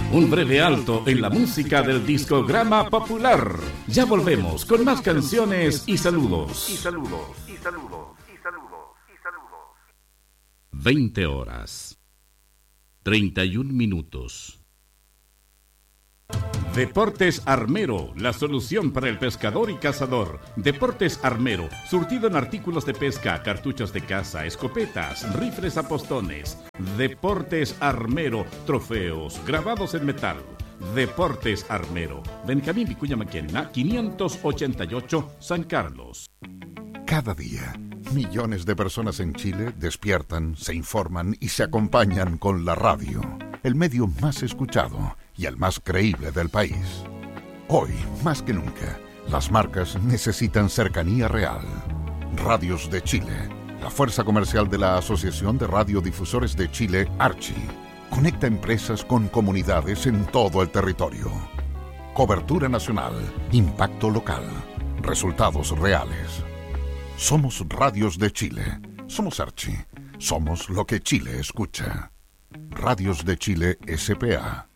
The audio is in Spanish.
Un breve alto en la música del discograma popular. Ya volvemos con más canciones y saludos. 20 horas 31 minutos. Deportes Armero, la solución para el pescador y cazador. Deportes Armero, surtido en artículos de pesca, cartuchos de caza, escopetas, rifles a postones. Deportes Armero, trofeos, grabados en metal. Deportes Armero, Benjamín Vicuña Maquena, 588, San Carlos. Cada día, millones de personas en Chile despiertan, se informan y se acompañan con la radio, el medio más escuchado y el más creíble del país. Hoy, más que nunca, las marcas necesitan cercanía real. Radios de Chile, la fuerza comercial de la Asociación de Radiodifusores de Chile, Archi, conecta empresas con comunidades en todo el territorio. Cobertura nacional, impacto local, resultados reales. Somos Radios de Chile, somos Archi, somos lo que Chile escucha. Radios de Chile S.p.A.